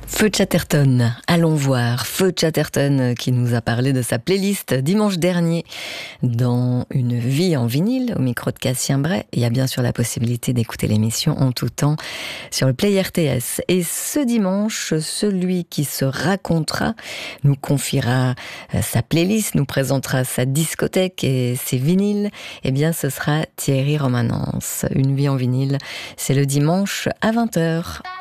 Feu Chatterton, allons voir. Feu Chatterton qui nous a parlé de sa playlist dimanche dernier dans Une vie en vinyle au micro de Cassien Bray. Il y a bien sûr la possibilité d'écouter l'émission en tout temps sur le Play RTS. Et ce dimanche, celui qui se racontera nous confiera sa playlist, nous présentera sa discothèque et ses vinyles. Eh bien, ce sera Thierry Romanence. Une vie en vinyle, c'est le dimanche à 20h.